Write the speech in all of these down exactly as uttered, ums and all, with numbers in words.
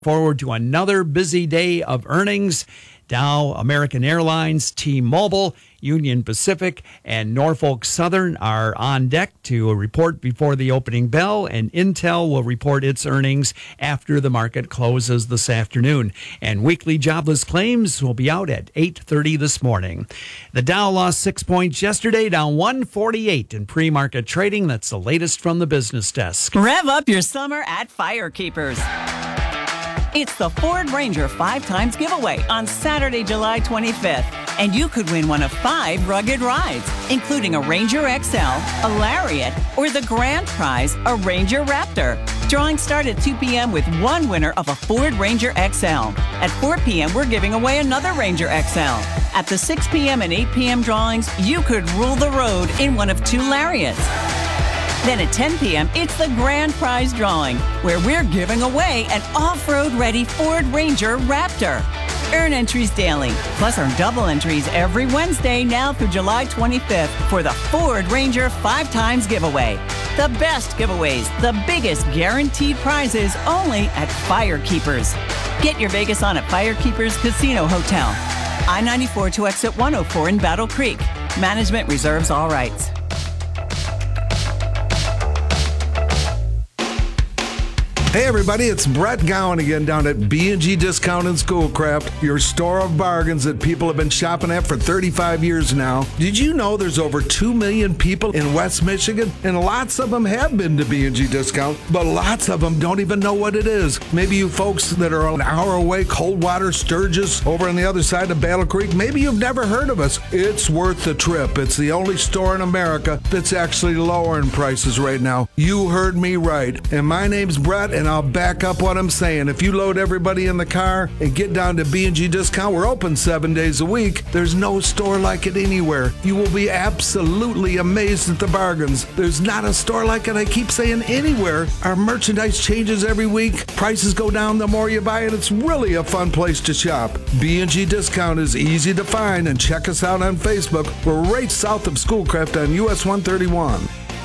Forward to another busy day of earnings. Dow, American Airlines, T-Mobile, Union Pacific, and Norfolk Southern are on deck to report before the opening bell, and Intel will report its earnings after the market closes this afternoon. And weekly jobless claims will be out at eight thirty this morning. The Dow lost six points yesterday, down one forty-eight in pre-market trading. That's the latest from the business desk. Rev up your summer at Firekeepers. It's the Ford Ranger Five Times Giveaway on Saturday, July twenty-fifth. And you could win one of five rugged rides, including a Ranger X L, a Lariat, or the grand prize, a Ranger Raptor. Drawings start at two p.m. with one winner of a Ford Ranger X L. At four p.m., we're giving away another Ranger X L. At the six p.m. and eight p.m. drawings, you could rule the road in one of two Lariats. Then at ten p.m., it's the grand prize drawing, where we're giving away an off-road ready Ford Ranger Raptor. Earn entries daily, plus earn double entries every Wednesday now through July twenty-fifth for the Ford Ranger Five Times Giveaway. The best giveaways, the biggest guaranteed prizes, only at Firekeepers. Get your Vegas on at Firekeepers Casino Hotel. I ninety-four to exit one oh four in Battle Creek. Management reserves all rights. Hey everybody, it's Brett Gowan again down at B and G Discount and Schoolcraft, your store of bargains that people have been shopping at for thirty-five years now. Did you know there's over two million people in West Michigan? And lots of them have been to B and G Discount, but lots of them don't even know what it is. Maybe you folks that are an hour away, Coldwater, Sturgis, over on the other side of Battle Creek, maybe you've never heard of us. It's worth the trip. It's the only store in America that's actually lowering prices right now. You heard me right. And my name's Brett, and I'll back up what I'm saying. If you load everybody in the car and get down to B and G Discount, we're open seven days a week. There's no store like it anywhere. You will be absolutely amazed at the bargains. There's not a store like it, I keep saying, anywhere. Our merchandise changes every week. Prices go down the more you buy it. It's really a fun place to shop. B and G Discount is easy to find, and check us out on Facebook. We're right south of Schoolcraft on U S one thirty-one.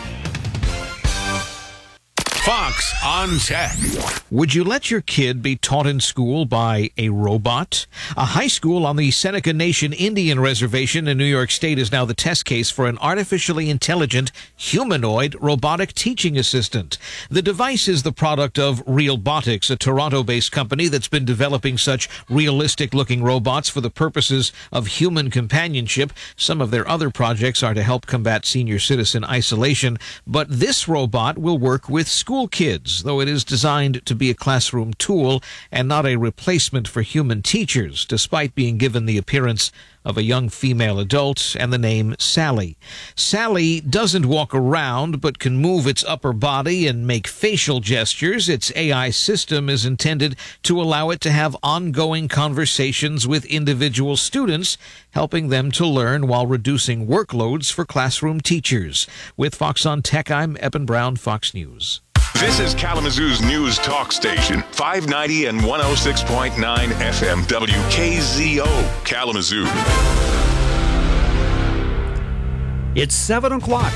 Fox on Tech. Would you let your kid be taught in school by a robot? A high school on the Seneca Nation Indian Reservation in New York State is now the test case for an artificially intelligent humanoid robotic teaching assistant. The device is the product of Realbotics, a Toronto-based company that's been developing such realistic-looking robots for the purposes of human companionship. Some of their other projects are to help combat senior citizen isolation, but this robot will work with school kids, though it is designed to be a classroom tool and not a replacement for human teachers, despite being given the appearance of a young female adult and the name Sally. Sally doesn't walk around, but can move its upper body and make facial gestures. Its A I system is intended to allow it to have ongoing conversations with individual students, helping them to learn while reducing workloads for classroom teachers. With Fox on Tech, I'm Eben Brown, Fox News. This is Kalamazoo's news talk station, five ninety and one oh six point nine F M W K Z O, Kalamazoo. It's seven o'clock.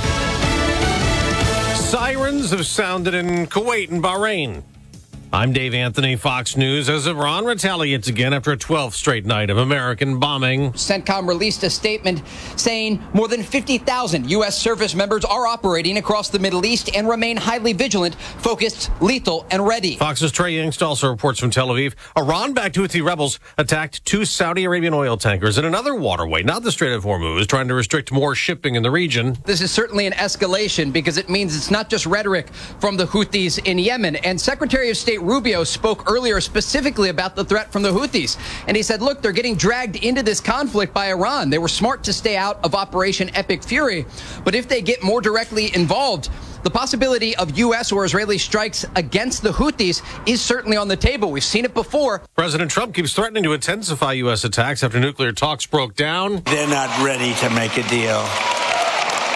Sirens have sounded in Kuwait and Bahrain. I'm Dave Anthony, Fox News, as Iran retaliates again after a twelfth straight night of American bombing. CENTCOM released a statement saying more than fifty thousand U S service members are operating across the Middle East and remain highly vigilant, focused, lethal, and ready. Fox's Trey Yingst also reports from Tel Aviv. Iran-backed Houthi rebels attacked two Saudi Arabian oil tankers in another waterway, not the Strait of Hormuz, trying to restrict more shipping in the region. This is certainly an escalation because it means it's not just rhetoric from the Houthis in Yemen. And Secretary of State Rubio spoke earlier specifically about the threat from the Houthis. And he said, look, they're getting dragged into this conflict by Iran. They were smart to stay out of Operation Epic Fury. But if they get more directly involved, the possibility of U S or Israeli strikes against the Houthis is certainly on the table. We've seen it before. President Trump keeps threatening to intensify U S attacks after nuclear talks broke down. They're not ready to make a deal.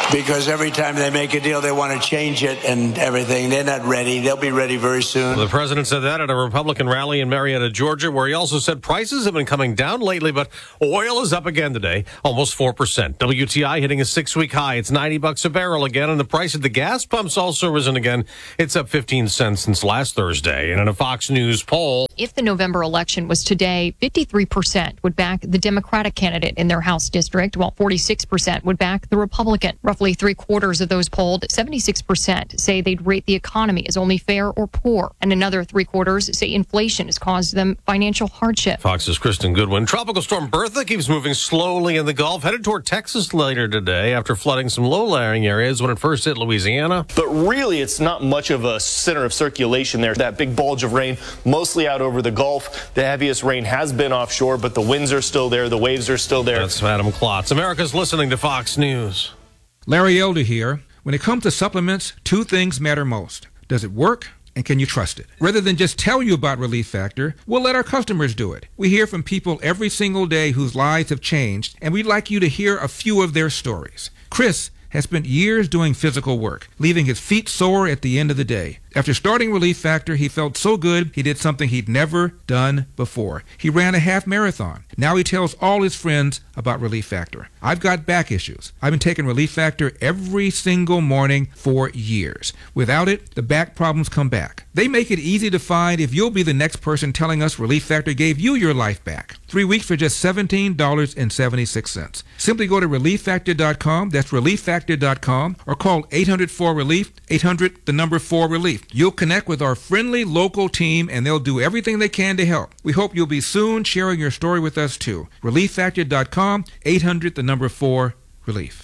because every time they make a deal, they want to change it and everything. They're not ready. They'll be ready very soon. The president said that at a Republican rally in Marietta, Georgia, where he also said prices have been coming down lately, but oil is up again today, almost four percent. W T I hitting a six-week high. It's ninety bucks a barrel again, and the price at the gas pumps also risen again. It's up fifteen cents since last Thursday. And in a Fox News poll, if the November election was today, fifty-three percent would back the Democratic candidate in their House district, while forty-six percent would back the Republican. Roughly three quarters of those polled, seventy-six percent, say they'd rate the economy as only fair or poor. And another three quarters say inflation has caused them financial hardship. Fox's Kristen Goodwin. Tropical storm Bertha keeps moving slowly in the Gulf, headed toward Texas later today after flooding some low-lying areas when it first hit Louisiana. But really, it's not much of a center of circulation there. That big bulge of rain, mostly out over the Gulf. The heaviest rain has been offshore, but the winds are still there. The waves are still there. That's Adam Klotz. America's listening to Fox News. Larry Elder here. When it comes to supplements, two things matter most. Does it work? And can you trust it? Rather than just tell you about Relief Factor, we'll let our customers do it. We hear from people every single day whose lives have changed, and we'd like you to hear a few of their stories. Chris has spent years doing physical work, leaving his feet sore at the end of the day. After starting Relief Factor, he felt so good he did something he'd never done before. He ran a half marathon. Now he tells all his friends about Relief Factor. I've got back issues. I've been taking Relief Factor every single morning for years. Without it, the back problems come back. They make it easy to find if you'll be the next person telling us Relief Factor gave you your life back. Three weeks for just seventeen dollars and seventy-six cents. Simply go to relief factor dot com, that's relief factor dot com, or call eight hundred four relief, eight hundred the number four relief. You'll connect with our friendly local team and they'll do everything they can to help. We hope you'll be soon sharing your story with us too. relief factor dot com, eight hundred the number four relief.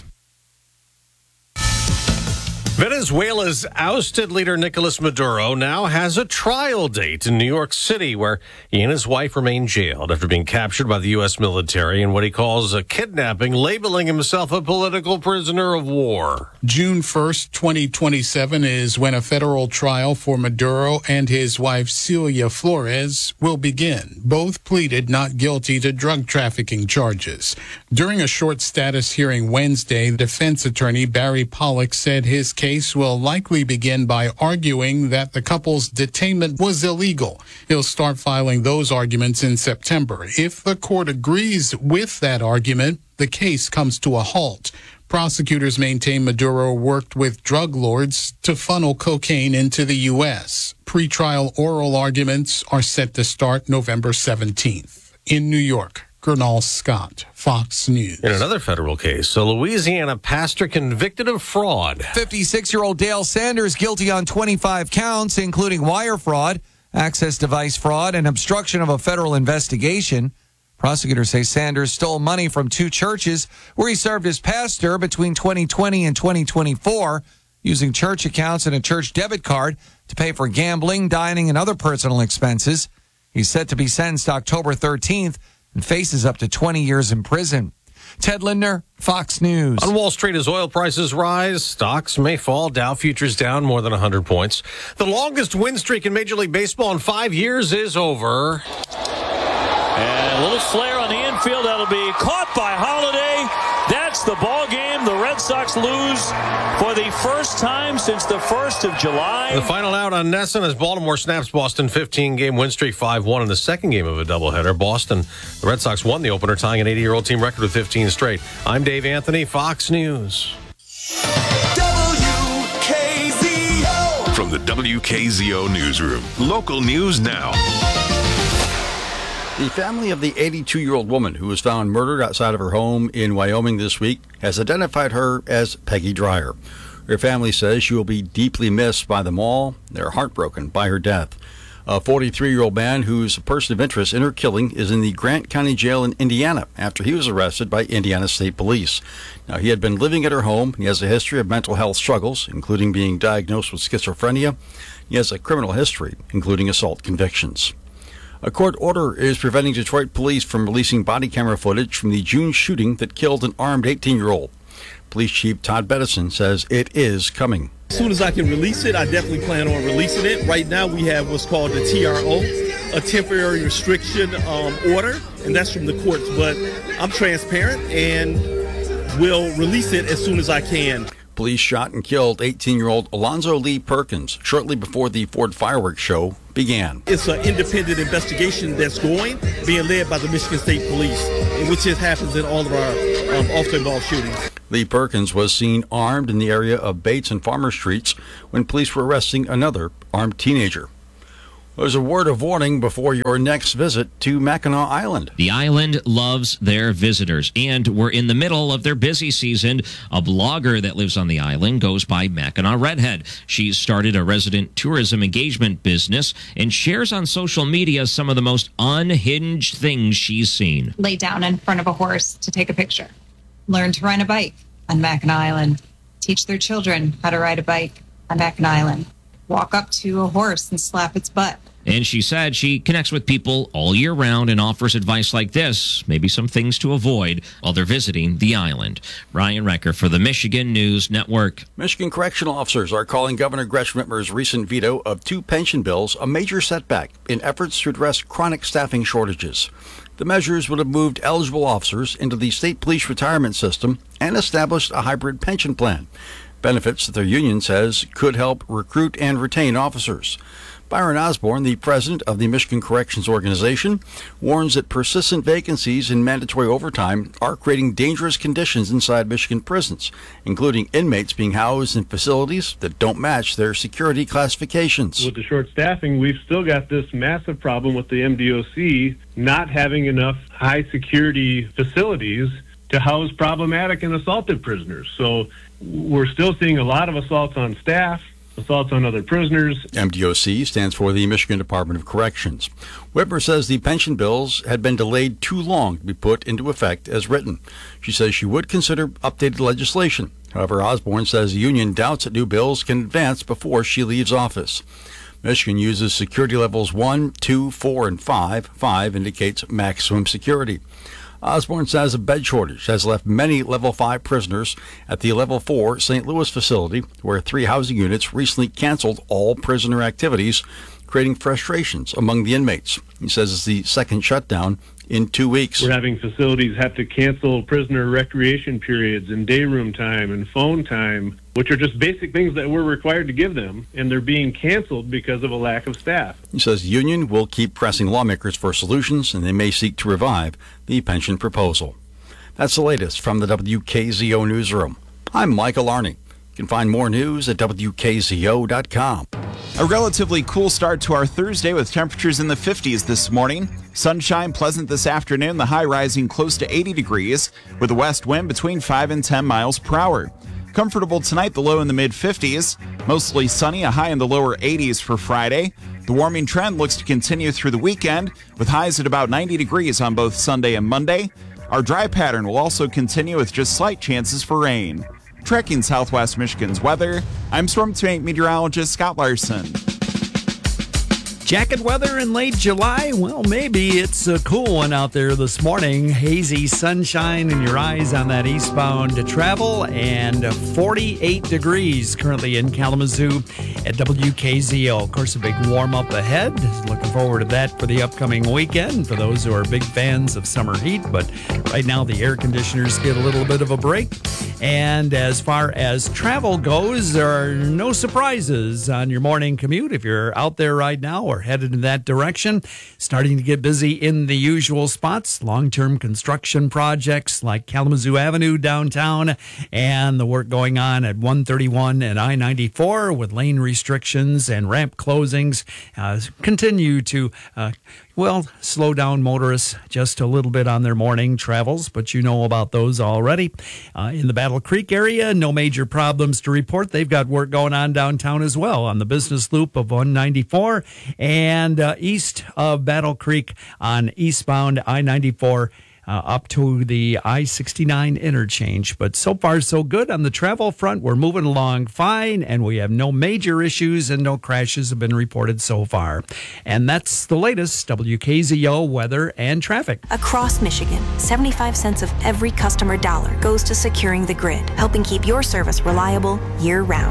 Venezuela's ousted leader Nicolas Maduro now has a trial date in New York City where he and his wife remain jailed after being captured by the U S military in what he calls a kidnapping, labeling himself a political prisoner of war. June first, twenty twenty-seven is when a federal trial for Maduro and his wife Celia Flores will begin. Both pleaded not guilty to drug trafficking charges. During a short status hearing Wednesday, defense attorney Barry Pollock said his case will likely begin by arguing that the couple's detainment was illegal. He'll start filing those arguments in September. If the court agrees with that argument, the case comes to a halt. Prosecutors maintain Maduro worked with drug lords to funnel cocaine into the U S. Pretrial oral arguments are set to start November seventeenth. In New York, Gernal Scott, Fox News. In another federal case, a Louisiana pastor convicted of fraud. fifty-six-year-old Dale Sanders guilty on twenty-five counts, including wire fraud, access device fraud, and obstruction of a federal investigation. Prosecutors say Sanders stole money from two churches where he served as pastor between twenty twenty and twenty twenty-four, using church accounts and a church debit card to pay for gambling, dining, and other personal expenses. He's set to be sentenced October thirteenth and faces up to twenty years in prison. Ted Lindner, Fox News. On Wall Street, as oil prices rise, stocks may fall. Dow futures down more than one hundred points. The longest win streak in Major League Baseball in five years is over. And a little flare on the infield. That'll be caught by Holiday. That's the ball game. The Red Sox lose for the first time since the first of July. The final out on Nesson as Baltimore snaps Boston fifteen-game win streak five one in the second game of a doubleheader. Boston, the Red Sox won the opener, tying an eighty-year-old team record with fifteen straight. I'm Dave Anthony, Fox News. W K Z O. From the W K Z O newsroom, local news now. The family of the eighty-two-year-old woman who was found murdered outside of her home in Wyoming this week has identified her as Peggy Dreyer. Her family says she will be deeply missed by them all. They're heartbroken by her death. A forty-three-year-old man who's a person of interest in her killing is in the Grant County Jail in Indiana after he was arrested by Indiana State Police. Now, he had been living at her home. He has a history of mental health struggles, including being diagnosed with schizophrenia. He has a criminal history, including assault convictions. A court order is preventing Detroit police from releasing body camera footage from the June shooting that killed an armed eighteen-year-old. Police Chief Todd Bettison says it is coming. As soon as I can release it, I definitely plan on releasing it. Right now we have what's called the T R O, a temporary restriction um, order, and that's from the courts. But I'm transparent, and will release it as soon as I can. Police shot and killed eighteen-year-old Alonzo Lee Perkins shortly before the Ford fireworks show began. It's an independent investigation that's going, being led by the Michigan State Police, which just happens in all of our um, off-the-involved shootings. Lee Perkins was seen armed in the area of Bates and Farmer Streets when police were arresting another armed teenager. There's a word of warning before your next visit to Mackinac Island. The island loves their visitors, and we're in the middle of their busy season. A blogger that lives on the island goes by Mackinac Redhead. She's started a resident tourism engagement business and shares on social media some of the most unhinged things she's seen. Lay down in front of a horse to take a picture. Learn to ride a bike on Mackinac Island. Teach their children how to ride a bike on Mackinac Island. Walk up to a horse and slap its butt. And she said she connects with people all year round and offers advice like this, maybe some things to avoid while they're visiting the island. Ryan Recker for the Michigan News Network. Michigan correctional officers are calling Governor Gretchen Whitmer's recent veto of two pension bills a major setback in efforts to address chronic staffing shortages. The measures would have moved eligible officers into the state police retirement system and established a hybrid pension plan. Benefits that their union says could help recruit and retain officers. Byron Osborne, the president of the Michigan Corrections Organization, warns that persistent vacancies in mandatory overtime are creating dangerous conditions inside Michigan prisons, including inmates being housed in facilities that don't match their security classifications. With the short staffing, we've still got this massive problem with the M D O C not having enough high security facilities to house problematic and assaulted prisoners. So we're still seeing a lot of assaults on staff, assaults on other prisoners. M D O C stands for the Michigan Department of Corrections. Whitmer says the pension bills had been delayed too long to be put into effect as written. She says she would consider updated legislation. However, Osborne says the union doubts that new bills can advance before she leaves office. Michigan uses security levels one, two, four, and five. five indicates maximum security. Osborne says a bed shortage has left many Level five prisoners at the Level four Saint Louis facility, where three housing units recently canceled all prisoner activities, creating frustrations among the inmates. He says it's the second shutdown in two weeks. We're having facilities have to cancel prisoner recreation periods and day room time and phone time, which are just basic things that we're required to give them, and they're being canceled because of a lack of staff. He says the union will keep pressing lawmakers for solutions, and they may seek to revive the pension proposal. That's the latest from the W K Z O Newsroom. I'm Michael Arney. You can find more news at W K Z O dot com. A relatively cool start to our Thursday with temperatures in the fifties this morning. Sunshine pleasant this afternoon, the high rising close to eighty degrees with a west wind between five and ten miles per hour. Comfortable tonight, the low in the mid fifties. Mostly sunny, a high in the lower eighties for Friday. The warming trend looks to continue through the weekend with highs at about ninety degrees on both Sunday and Monday. Our dry pattern will also continue with just slight chances for rain. Tracking Southwest Michigan's weather, I'm Storm Team eight meteorologist Scott Larson. Jacket weather in late July? Well, maybe it's a cool one out there this morning. Hazy sunshine in your eyes on that eastbound travel, and forty-eight degrees currently in Kalamazoo at W K Z O. Of course, a big warm up ahead. Looking forward to that for the upcoming weekend for those who are big fans of summer heat. But right now, the air conditioners get a little bit of a break. And as far as travel goes, there are no surprises on your morning commute if you're out there right now or headed in that direction. Starting to get busy in the usual spots. Long-term construction projects like Kalamazoo Avenue downtown, and the work going on at one thirty-one and I ninety-four with lane restrictions and ramp closings uh, continue to uh, well, slow down motorists just a little bit on their morning travels, but you know about those already. Uh, in the Battle Creek area, no major problems to report. They've got work going on downtown as well on the business loop of one ninety-four and uh, east of Battle Creek on eastbound I ninety-four. Uh, up to the I sixty-nine interchange. But so far, so good on the travel front. We're moving along fine, and we have no major issues and no crashes have been reported so far. And that's the latest W K Z O weather and traffic. Across Michigan, seventy-five cents of every customer dollar goes to securing the grid, helping keep your service reliable year-round.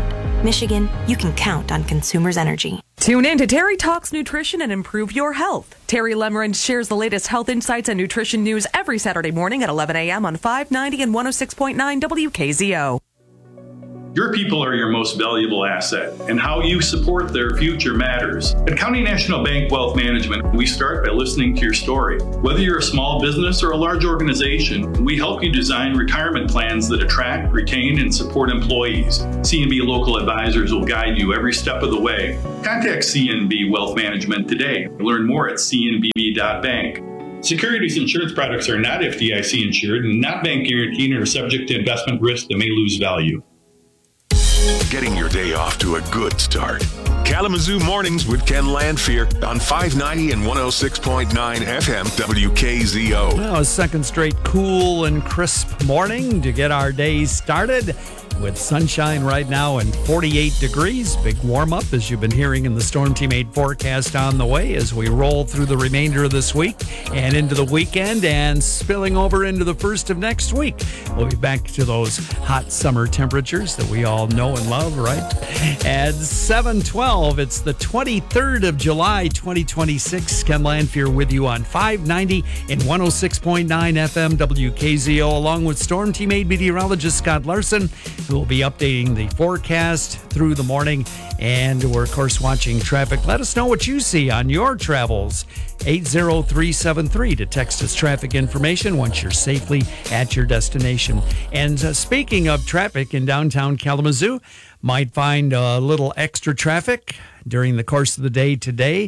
Michigan, you can count on Consumers Energy. Tune in to Terry Talks Nutrition and improve your health. Terry Lemmerand shares the latest health insights and nutrition news every Saturday morning at eleven a.m. on five ninety and one oh six point nine W K Z O. Your people are your most valuable asset, and how you support their future matters. At County National Bank Wealth Management, we start by listening to your story. Whether you're a small business or a large organization, we help you design retirement plans that attract, retain, and support employees. C N B local advisors will guide you every step of the way. Contact C N B Wealth Management today. Learn more at c n b b dot bank. Securities insurance products are not F D I C insured and not bank guaranteed and are subject to investment risk that may lose value. Getting your day off to a good start. Kalamazoo Mornings with Ken Landfear on five ninety and one oh six point nine F M W K Z O. Well, a second straight cool and crisp morning to get our days started with sunshine right now and forty-eight degrees. Big warm up, as you've been hearing in the Storm Team eight forecast on the way as we roll through the remainder of this week and into the weekend and spilling over into the first of next week. We'll be back to those hot summer temperatures that we all know and love, right? At seven twelve, it's the twenty-third of July, twenty twenty-six. Ken Landfear with you on five ninety and one oh six point nine F M W K Z O, along with Storm Team eight meteorologist Scott Larson, who will be updating the forecast through the morning. And we're, of course, watching traffic. Let us know what you see on your travels. eight oh three seven three to text us traffic information once you're safely at your destination. And uh, speaking of traffic in downtown Kalamazoo, might find a little extra traffic during the course of the day today,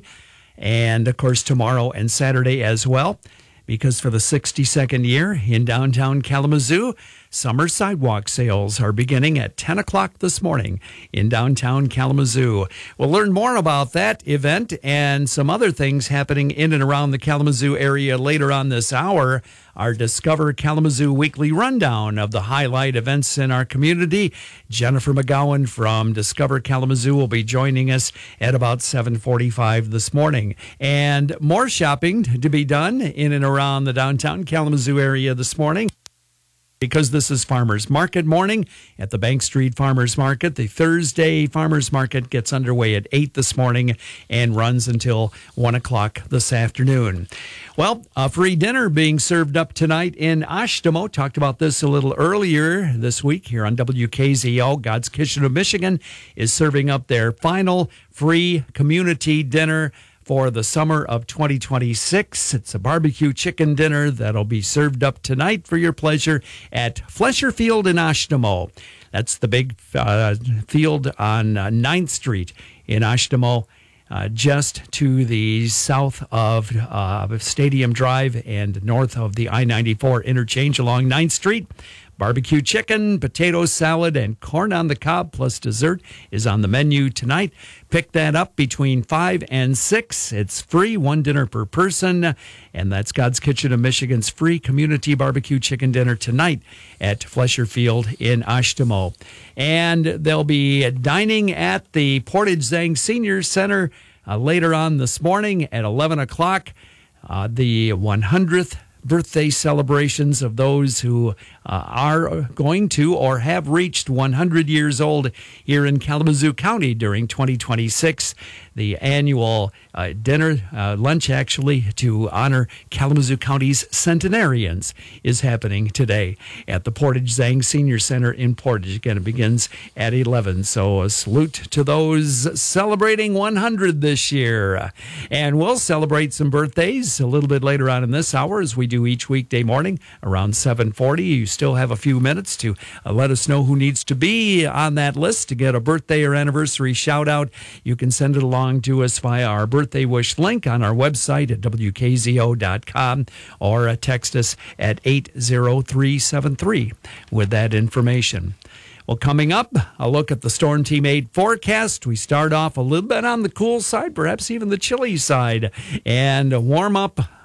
and of course tomorrow and Saturday as well, because for the sixty-second year in downtown Kalamazoo, summer sidewalk sales are beginning at ten o'clock this morning in downtown Kalamazoo. We'll learn more about that event and some other things happening in and around the Kalamazoo area later on this hour. Our Discover Kalamazoo weekly rundown of the highlight events in our community. Jennifer McGowan from Discover Kalamazoo will be joining us at about seven forty-five this morning. And more shopping to be done in and around the downtown Kalamazoo area this morning, because this is Farmers Market morning at the Bank Street Farmers Market. The Thursday Farmers Market gets underway at eight this morning and runs until one o'clock this afternoon. Well, a free dinner being served up tonight in Ashtemo. Talked about this a little earlier this week here on W K Z O. God's Kitchen of Michigan is serving up their final free community dinner for the summer of twenty twenty-six. It's a barbecue chicken dinner that'll be served up tonight for your pleasure at Flesher Field in Ashtemo. That's the big uh, field on uh, ninth Street in Ashtemo, uh, just to the south of uh, Stadium Drive and north of the I ninety-four interchange along ninth Street. Barbecue chicken, potato salad, and corn on the cob plus dessert is on the menu tonight. Pick that up between five and six. It's free, one dinner per person. And that's God's Kitchen of Michigan's free community barbecue chicken dinner tonight at Flesher Field in Ashtemo. And they'll be dining at the Portage Zang Senior Center uh, later on this morning at eleven o'clock. Uh, the one hundredth birthday celebrations of those who uh, are going to or have reached one hundred years old here in Kalamazoo County during twenty twenty-six. The annual uh, dinner, uh, lunch actually, to honor Kalamazoo County's centenarians is happening today at the Portage Zang Senior Center in Portage. Again, it begins at eleven. So a salute to those celebrating one hundred this year. And we'll celebrate some birthdays a little bit later on in this hour, as we do each weekday morning around seven forty. You still have a few minutes to uh, let us know who needs to be on that list to get a birthday or anniversary shout out. You can send it along to us via our birthday wish link on our website at W K Z O dot com, or uh, text us at eight oh three seven three with that information. Well, coming up, a look at the Storm Team eight forecast. We start off a little bit on the cool side, perhaps even the chilly side, and a warm up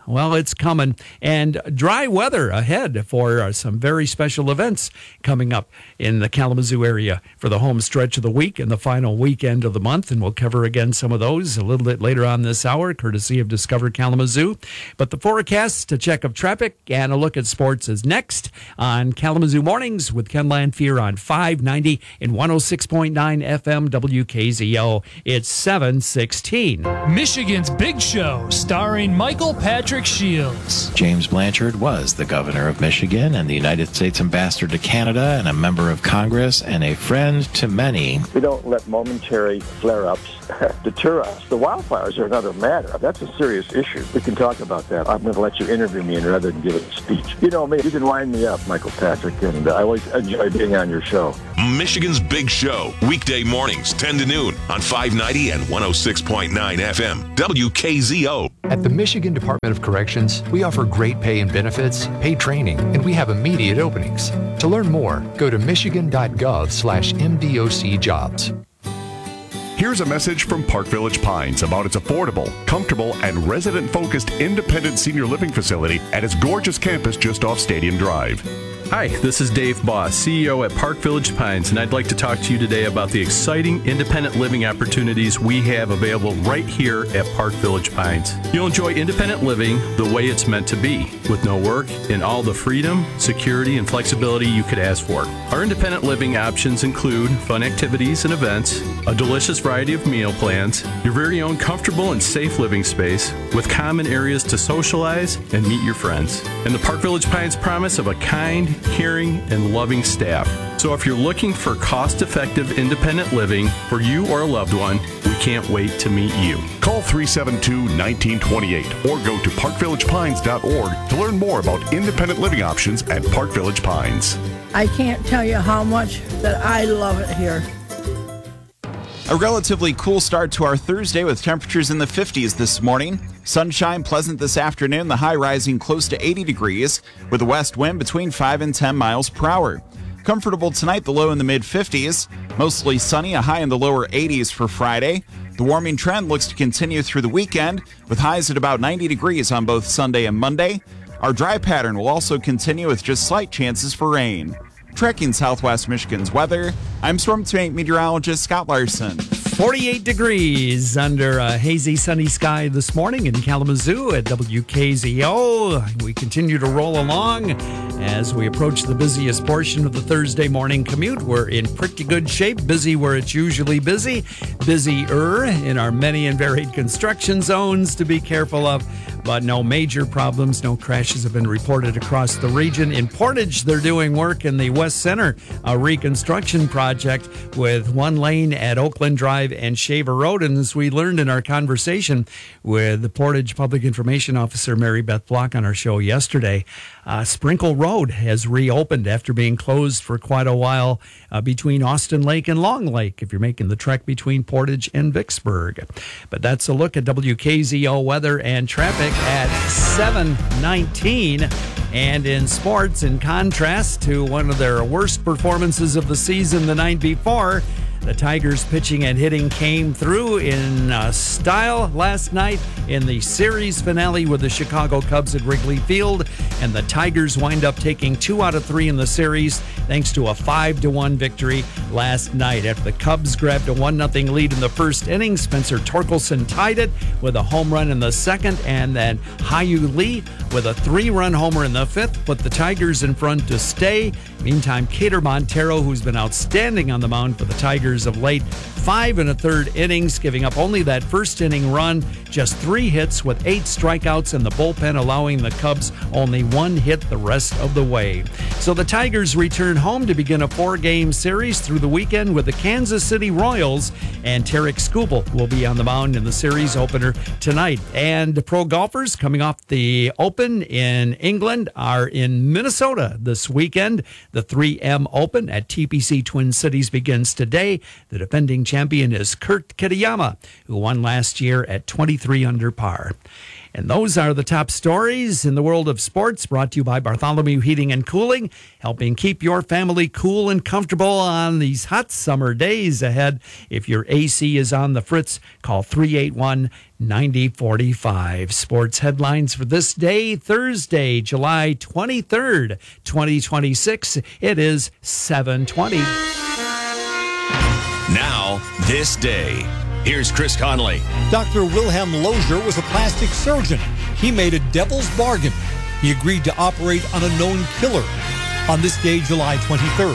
Well, it's coming. And dry weather ahead for uh, some very special events coming up in the Kalamazoo area for the home stretch of the week and the final weekend of the month. And we'll cover again some of those a little bit later on this hour, courtesy of Discover Kalamazoo. But the forecast, a check of traffic, and a look at sports is next on Kalamazoo Mornings with Ken Lanfear on five ninety and one oh six point nine F M W K Z O. It's seven sixteen. Michigan's Big Show, starring Michael Patrick Shields. James Blanchard was the governor of Michigan and the United States ambassador to Canada and a member of Congress and a friend to many. We don't let momentary flare-ups deter us. The wildfires are another matter. That's a serious issue. We can talk about that. I'm going to let you interview me rather than give it a speech. You know me. You can wind me up, Michael Patrick, and uh, I always enjoy being on your show. Michigan's Big Show, weekday mornings, ten to noon on five ninety and one oh six point nine F M, W K Z O. At the Michigan Department of Corrections, we offer great pay and benefits, paid training, and we have immediate openings. To learn more, go to michigan.gov slash MDOC jobs. Here's a message from Park Village Pines about its affordable, comfortable, and resident-focused independent senior living facility at its gorgeous campus just off Stadium Drive. Hi, this is Dave Boss, C E O at Park Village Pines, and I'd like to talk to you today about the exciting independent living opportunities we have available right here at Park Village Pines. You'll enjoy independent living the way it's meant to be, with no work and all the freedom, security, and flexibility you could ask for. Our independent living options include fun activities and events, a delicious variety of meal plans, your very own comfortable and safe living space, with common areas to socialize and meet your friends, and the Park Village Pines promise of a kind, caring, and loving staff. So if you're looking for cost-effective independent living for you or a loved one, we can't wait to meet you. Call three seven two, one nine two eight or go to park village pines dot org to learn more about independent living options at Park Village Pines. I can't tell you how much that I love it here. A relatively cool start to our Thursday with temperatures in the fifties this morning. Sunshine pleasant this afternoon, the high rising close to eighty degrees with a west wind between five and ten miles per hour. Comfortable tonight, the low in the mid fifties. Mostly sunny, a high in the lower eighties for Friday. The warming trend looks to continue through the weekend with highs at about ninety degrees on both Sunday and Monday. Our dry pattern will also continue with just slight chances for rain. Tracking Southwest Michigan's weather, I'm Storm Team Meteorologist Scott Larson. forty-eight degrees under a hazy sunny sky this morning in Kalamazoo at W K Z O. We continue to roll along as we approach the busiest portion of the Thursday morning commute. We're in pretty good shape, busy where it's usually busy, busier in our many and varied construction zones to be careful of, but no major problems, no crashes have been reported across the region. In Portage, they're doing work in the West Center, a reconstruction project with one lane at Oakland Drive and Shaver Road. And as we learned in our conversation with the Portage Public Information Officer Mary Beth Block on our show yesterday, uh, Sprinkle Road has reopened after being closed for quite a while uh, between Austin Lake and Long Lake, if you're making the trek between Portage and Vicksburg. But that's a look at W K Z O weather and traffic at seven nineteen. And in sports, in contrast to one of their worst performances of the season the night before, the Tigers pitching and hitting came through in uh, style last night in the series finale with the Chicago Cubs at Wrigley Field. And the Tigers wind up taking two out of three in the series thanks to a five to one victory last night. After the Cubs grabbed a one nothing lead in the first inning, Spencer Torkelson tied it with a home run in the second. And then Hyu Lee with a three-run homer in the fifth put the Tigers in front to stay. Meantime, Cater Montero, who's been outstanding on the mound for the Tigers of late, five and a third innings, giving up only that first inning run, just three hits with eight strikeouts, and the bullpen allowing the Cubs only one hit the rest of the way. So the Tigers return home to begin a four-game series through the weekend with the Kansas City Royals, and Tarek Skubal will be on the mound in the series opener tonight. And pro golfers coming off the Open in England are in Minnesota this weekend. The three M Open at T P C Twin Cities begins today. The defending champion is Kurt Kitayama, who won last year at twenty-three under par. And those are the top stories in the world of sports, brought to you by Bartholomew Heating and Cooling, helping keep your family cool and comfortable on these hot summer days ahead. If your A C is on the fritz, call three eight one, nine zero four five. Sports headlines for this day, Thursday, July twenty-third, twenty twenty-six. It is seven twenty. Now, this day. Here's Chris Conley. Doctor Wilhelm Lozier was a plastic surgeon. He made a devil's bargain. He agreed to operate on a known killer on this day, July twenty-third.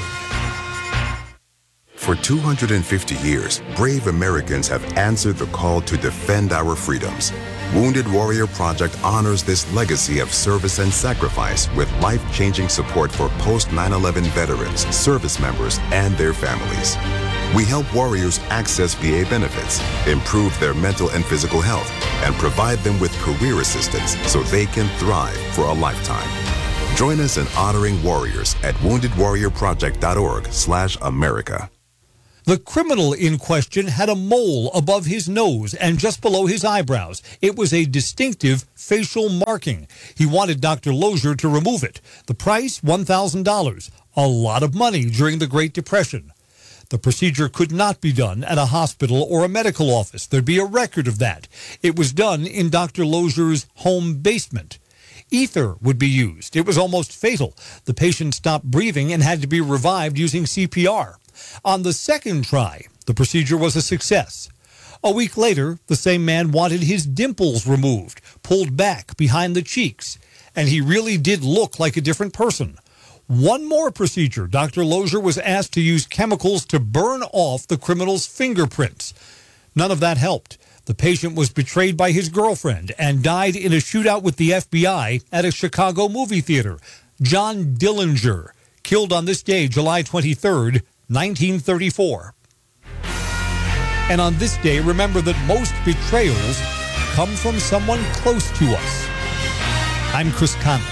For two hundred fifty years, brave Americans have answered the call to defend our freedoms. Wounded Warrior Project honors this legacy of service and sacrifice with life-changing support for post nine eleven veterans, service members, and their families. We help warriors access V A benefits, improve their mental and physical health, and provide them with career assistance so they can thrive for a lifetime. Join us in honoring warriors at wounded warrior project dot org slash America. The criminal in question had a mole above his nose and just below his eyebrows. It was a distinctive facial marking. He wanted Doctor Lozier to remove it. The price, one thousand dollars. A lot of money during the Great Depression. The procedure could not be done at a hospital or a medical office. There'd be a record of that. It was done in Doctor Lozier's home basement. Ether would be used. It was almost fatal. The patient stopped breathing and had to be revived using C P R. On the second try, the procedure was a success. A week later, the same man wanted his dimples removed, pulled back behind the cheeks, and he really did look like a different person. One more procedure. Doctor Lozier was asked to use chemicals to burn off the criminal's fingerprints. None of that helped. The patient was betrayed by his girlfriend and died in a shootout with the F B I at a Chicago movie theater. John Dillinger, killed on this day, July twenty-third, nineteen thirty-four. And on this day, remember that most betrayals come from someone close to us. I'm Chris Conley.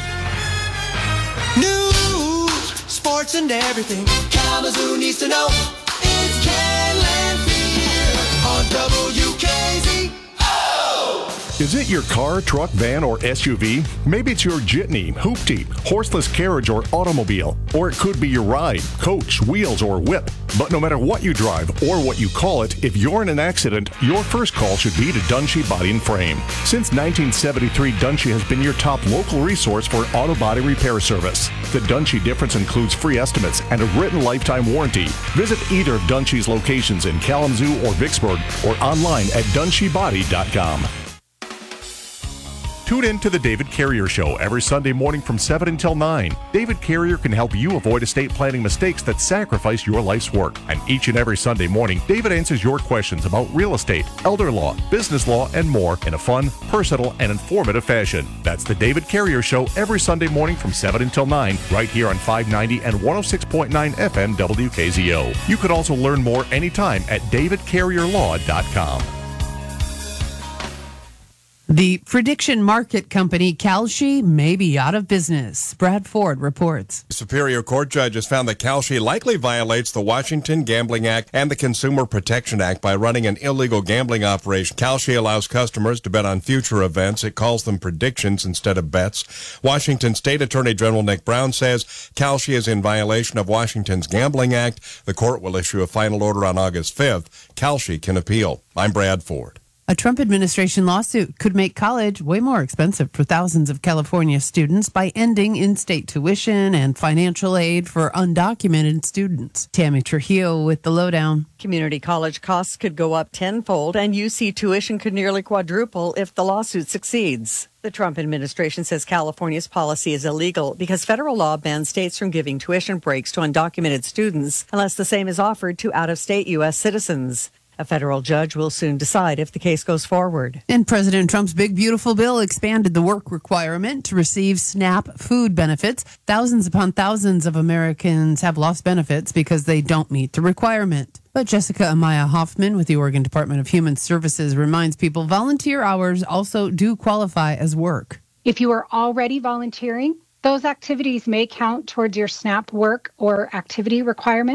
News, sports, and everything Kalamazoo needs to know. It's Ken Lanphier on W K Z O. Is it your car, truck, van, or S U V? Maybe it's your jitney, hoopty, horseless carriage, or automobile. Or it could be your ride, coach, wheels, or whip. But no matter what you drive or what you call it, if you're in an accident, your first call should be to Dunshee Body and Frame. Since nineteen seventy-three, Dunshee has been your top local resource for auto body repair service. The Dunshee difference includes free estimates and a written lifetime warranty. Visit either of Dunshee's locations in Kalamazoo or Vicksburg or online at dunshee body dot com. Tune in to the David Carrier Show every Sunday morning from seven until nine. David Carrier can help you avoid estate planning mistakes that sacrifice your life's work. And each and every Sunday morning, David answers your questions about real estate, elder law, business law, and more in a fun, personal, and informative fashion. That's the David Carrier Show every Sunday morning from seven until nine, right here on five ninety and one oh six point nine F M W K Z O. You can also learn more anytime at david carrier law dot com. The prediction market company Kalshi may be out of business. Brad Ford reports. Superior Court judges found that Kalshi likely violates the Washington Gambling Act and the Consumer Protection Act by running an illegal gambling operation. Kalshi allows customers to bet on future events. It calls them predictions instead of bets. Washington State Attorney General Nick Brown says Kalshi is in violation of Washington's Gambling Act. The court will issue a final order on August fifth. Kalshi can appeal. I'm Brad Ford. A Trump administration lawsuit could make college way more expensive for thousands of California students by ending in-state tuition and financial aid for undocumented students. Tammy Trujillo with the lowdown. Community college costs could go up tenfold, and U C tuition could nearly quadruple if the lawsuit succeeds. The Trump administration says California's policy is illegal because federal law bans states from giving tuition breaks to undocumented students unless the same is offered to out-of-state U S citizens. A federal judge will soon decide if the case goes forward. And President Trump's big, beautiful bill expanded the work requirement to receive SNAP food benefits. Thousands upon thousands of Americans have lost benefits because they don't meet the requirement. But Jessica Amaya Hoffman with the Oregon Department of Human Services reminds people volunteer hours also do qualify as work. If you are already volunteering, those activities may count towards your SNAP work or activity requirements.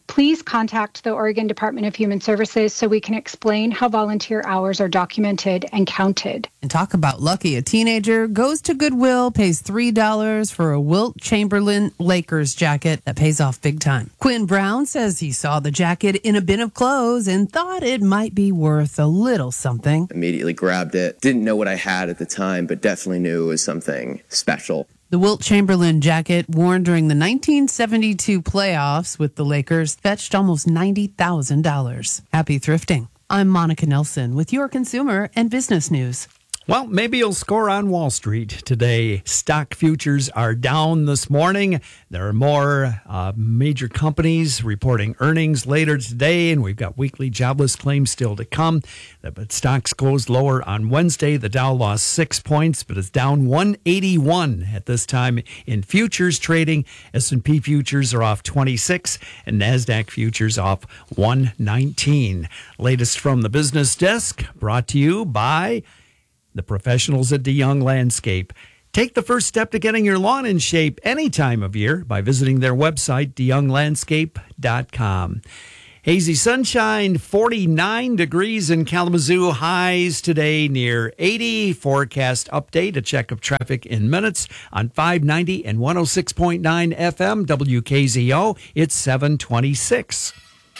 please contact the Oregon Department of Human Services so we can explain how volunteer hours are documented and counted. And talk about lucky. A teenager goes to Goodwill, pays three dollars for a Wilt Chamberlain Lakers jacket that pays off big time. Quinn Brown says he saw the jacket in a bin of clothes and thought it might be worth a little something. Immediately grabbed it. Didn't know what I had at the time, but definitely knew it was something special. The Wilt Chamberlain jacket, worn during the nineteen seventy-two playoffs with the Lakers, fetched almost ninety thousand dollars. Happy thrifting. I'm Monica Nelson with your consumer and business news. Well, maybe you'll score on Wall Street today. Stock futures are down this morning. There are more uh, major companies reporting earnings later today, and we've got weekly jobless claims still to come. But stocks closed lower on Wednesday. The Dow lost six points, but it's down one eighty-one at this time in futures trading. S and P futures are off twenty-six, and NASDAQ futures off one nineteen. Latest from the business desk, brought to you by the professionals at DeYoung Landscape. Take the first step to getting your lawn in shape any time of year by visiting their website, de young landscape dot com. Hazy sunshine, forty-nine degrees in Kalamazoo. Highs today near eighty. Forecast update, a check of traffic in minutes on five ninety and one oh six point nine F M W K Z O. It's seven twenty-six.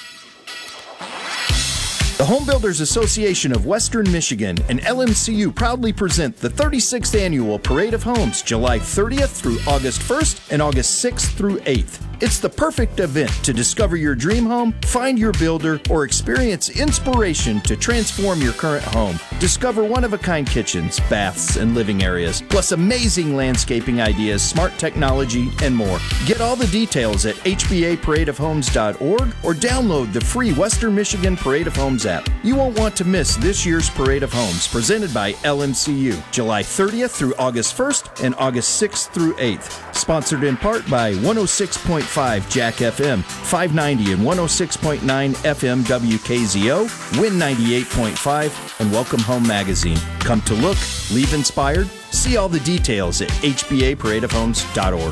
The Home Builders Association of Western Michigan and L M C U proudly present the thirty-sixth Annual Parade of Homes, July thirtieth through August first and August sixth through eighth. It's the perfect event to discover your dream home, find your builder, or experience inspiration to transform your current home. Discover one-of-a-kind kitchens, baths, and living areas, plus amazing landscaping ideas, smart technology, and more. Get all the details at H B A parade of homes dot org or download the free Western Michigan Parade of Homes app. You won't want to miss this year's Parade of Homes, presented by L M C U, July thirtieth through August first and August sixth through eighth. Sponsored in part by one oh six point five Jack F M, five ninety and one oh six point nine F M W K Z O, Win ninety-eight point five, and Welcome Home Magazine. Come to look, leave inspired. See all the details at H B A parade of homes dot org.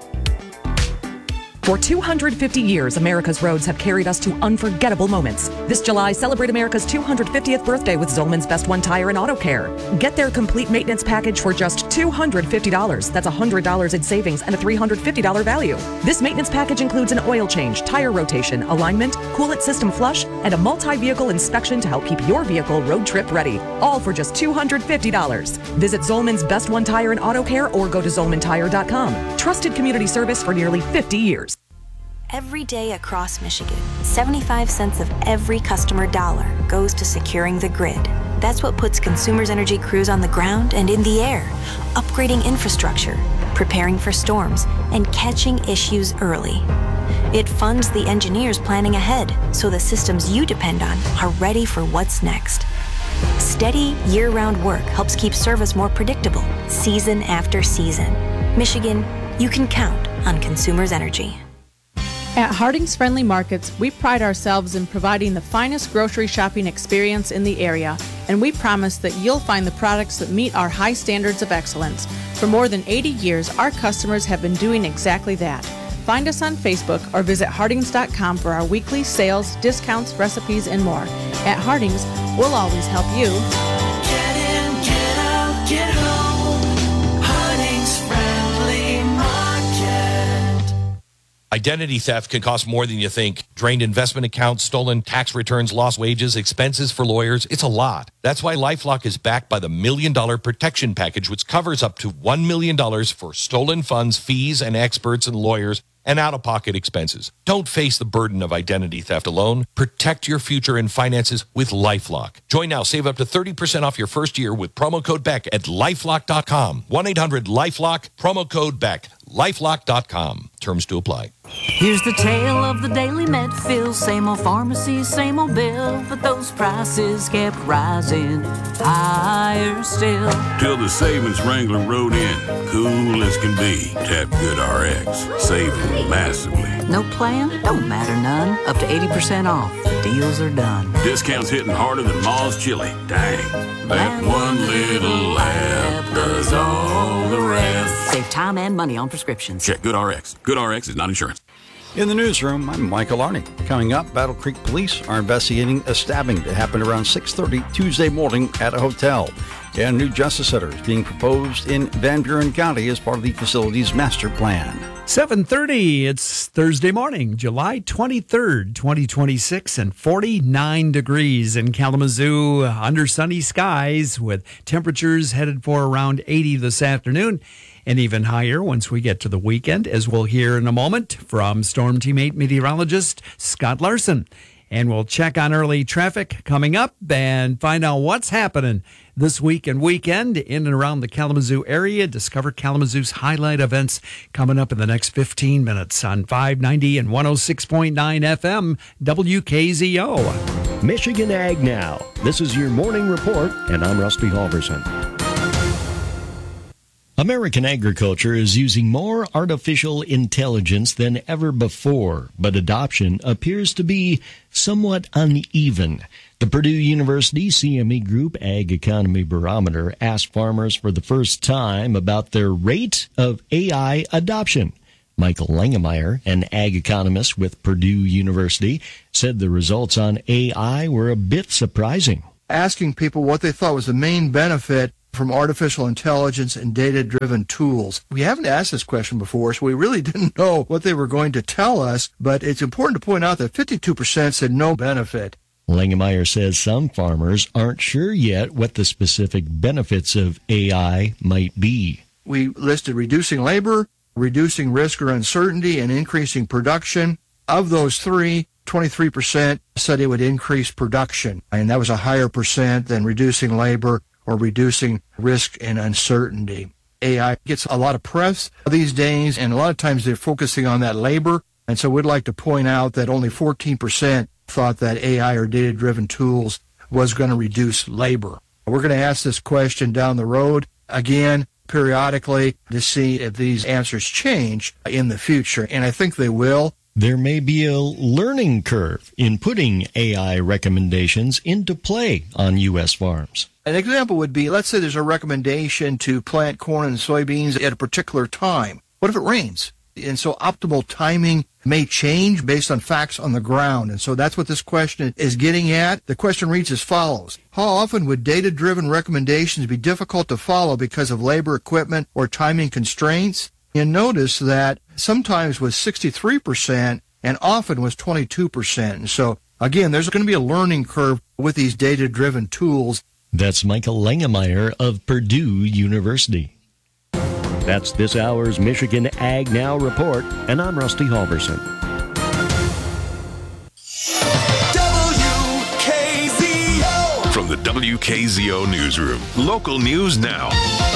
For two hundred fifty years, America's roads have carried us to unforgettable moments. This July, celebrate America's two hundred fiftieth birthday with Zolman's Best One Tire and Auto Care. Get their complete maintenance package for just two hundred fifty dollars. That's one hundred dollars in savings and a three hundred fifty dollars value. This maintenance package includes an oil change, tire rotation, alignment, coolant system flush, and a multi-vehicle inspection to help keep your vehicle road trip ready. All for just two hundred fifty dollars. Visit Zolman's Best One Tire and Auto Care or go to zolman tire dot com. Trusted community service for nearly fifty years. Every day across Michigan, seventy-five cents of every customer dollar goes to securing the grid. That's what puts Consumers Energy crews on the ground and in the air, upgrading infrastructure, preparing for storms, and catching issues early. It funds the engineers planning ahead so the systems you depend on are ready for what's next. Steady, year-round work helps keep service more predictable, season after season. Michigan, you can count on Consumers Energy. At Harding's Friendly Markets, we pride ourselves in providing the finest grocery shopping experience in the area, and we promise that you'll find the products that meet our high standards of excellence. For more than eighty years, our customers have been doing exactly that. Find us on Facebook or visit hardings dot com for our weekly sales, discounts, recipes, and more. At Harding's, we'll always help you. Get in, get out, get home. Harding's Friendly Market. Identity theft can cost more than you think. Drained investment accounts, stolen tax returns, lost wages, expenses for lawyers. It's a lot. That's why LifeLock is backed by the Million Dollar Protection Package, which covers up to one million dollars for stolen funds, fees, and experts and lawyers, and out-of-pocket expenses. Don't face the burden of identity theft alone. Protect your future and finances with LifeLock. Join now. Save up to thirty percent off your first year with promo code Beck at lifelock dot com. one eight hundred lifelock, promo code Beck. lifelock dot com. Terms to apply. Here's the tale of the daily Medfill. Same old pharmacy, same old bill, but those prices kept rising higher still. Till the savings Wrangler rode in, cool as can be. Tap Good R X, saving massively. No plan? Don't matter none. Up to eighty percent off. The deals are done. Discounts hitting harder than Ma's chili. Dang. That one little app does all the rest. Save time and money on prescriptions. Check Good R X. Good R X is not insurance. In the newsroom, I'm Michael Arney. Coming up, Battle Creek police are investigating a stabbing that happened around six thirty Tuesday morning at a hotel. And a new justice center is being proposed in Van Buren County as part of the facility's master plan. seven thirty, it's Thursday morning, July twenty-third, twenty twenty-six, and forty-nine degrees in Kalamazoo under sunny skies with temperatures headed for around eighty this afternoon. And even higher once we get to the weekend, as we'll hear in a moment from Storm Team eight meteorologist Scott Larson. And we'll check on early traffic coming up and find out what's happening this week and weekend in and around the Kalamazoo area. Discover Kalamazoo's highlight events coming up in the next fifteen minutes on five ninety and one oh six point nine F M W K Z O. Michigan Ag Now. This is your morning report, and I'm Rusty Halverson. American agriculture is using more artificial intelligence than ever before, but adoption appears to be somewhat uneven. The Purdue University C M E Group Ag Economy Barometer asked farmers for the first time about their rate of A I adoption. Michael Langemeyer, an ag economist with Purdue University, said the results on A I were a bit surprising. Asking people what they thought was the main benefit from artificial intelligence and data-driven tools. We haven't asked this question before, so we really didn't know what they were going to tell us, but it's important to point out that fifty-two percent said no benefit. Langemeyer says some farmers aren't sure yet what the specific benefits of A I might be. We listed reducing labor, reducing risk or uncertainty, and increasing production. Of those three, twenty-three percent said it would increase production, and that was a higher percent than reducing labor or reducing risk and uncertainty. A I gets a lot of press these days, and a lot of times they're focusing on that labor, and so we'd like to point out that only fourteen percent thought that A I or data-driven tools was going to reduce labor. We're going to ask this question down the road again, periodically, to see if these answers change in the future, and I think they will. There may be a learning curve in putting A I recommendations into play on U S farms. An example would be, let's say there's a recommendation to plant corn and soybeans at a particular time. What if it rains? And so optimal timing may change based on facts on the ground. And so that's what this question is getting at. The question reads as follows. How often would data-driven recommendations be difficult to follow because of labor, equipment, or timing constraints? And notice that sometimes was sixty-three percent and often was twenty-two percent. And so, again, there's going to be a learning curve with these data-driven tools. That's Michael Langemeyer of Purdue University. That's this hour's Michigan Ag Now report, and I'm Rusty Halverson. W K Z O. From the W K Z O Newsroom, local news now.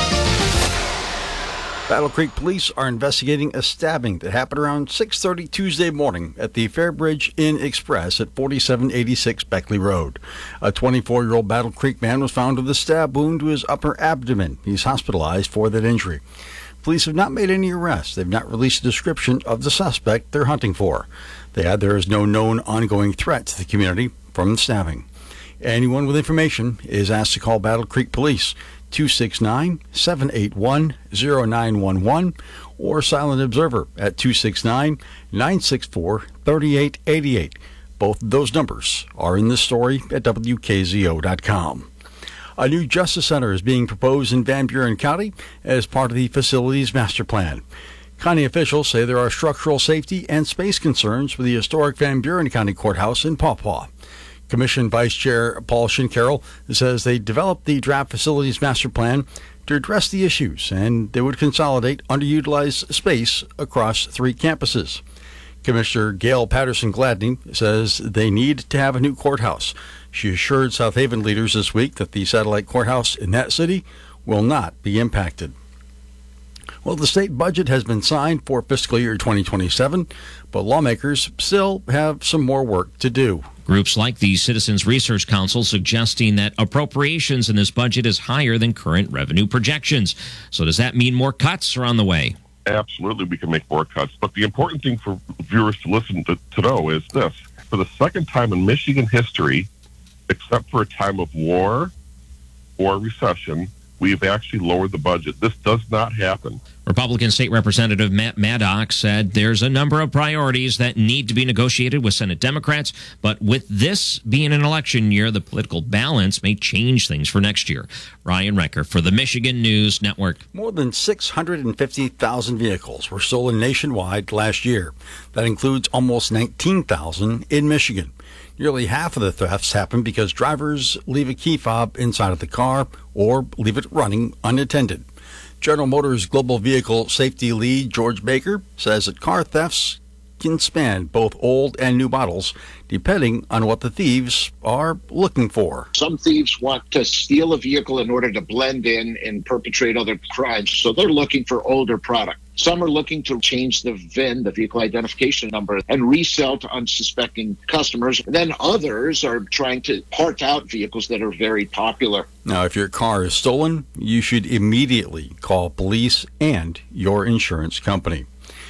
Battle Creek police are investigating a stabbing that happened around six thirty Tuesday morning at the Fairbridge Inn Express at forty-seven eighty-six Beckley Road. A twenty-four-year-old Battle Creek man was found with a stab wound to his upper abdomen. He's hospitalized for that injury. Police have not made any arrests. They've not released a description of the suspect they're hunting for. They add there is no known ongoing threat to the community from the stabbing. Anyone with information is asked to call Battle Creek Police, two six nine, seven eight one, zero nine one one, or Silent Observer at two six nine, nine six four, three eight eight eight. Both of those numbers are in the story at W K Z O dot com. A new justice center is being proposed in Van Buren County as part of the facility's master plan. County officials say there are structural safety and space concerns with the historic Van Buren County Courthouse in Paw Paw. Commission Vice Chair Paul Shincarroll says they developed the draft facilities master plan to address the issues, and they would consolidate underutilized space across three campuses. Commissioner Gail Patterson-Gladney says they need to have a new courthouse. She assured South Haven leaders this week that the satellite courthouse in that city will not be impacted. Well, the state budget has been signed for fiscal year twenty twenty-seven, but lawmakers still have some more work to do. Groups like the Citizens Research Council suggesting that appropriations in this budget is higher than current revenue projections. So does that mean more cuts are on the way? Absolutely, we can make more cuts. But the important thing for viewers to listen to, to know is this. For the second time in Michigan history, except for a time of war or recession, we've actually lowered the budget. This does not happen. Republican State Representative Matt Maddox said there's a number of priorities that need to be negotiated with Senate Democrats, but with this being an election year, the political balance may change things for next year. Ryan Recker for the Michigan News Network. More than six hundred fifty thousand vehicles were stolen nationwide last year. That includes almost nineteen thousand in Michigan. Nearly half of the thefts happen because drivers leave a key fob inside of the car or leave it running unattended. General Motors Global Vehicle Safety Lead George Baker says that car thefts can span both old and new models, depending on what the thieves are looking for. Some thieves want to steal a vehicle in order to blend in and perpetrate other crimes, so they're looking for older product. Some are looking to change the V I N, the vehicle identification number, and resell to unsuspecting customers. Then others are trying to part out vehicles that are very popular. Now, if your car is stolen, you should immediately call police and your insurance company.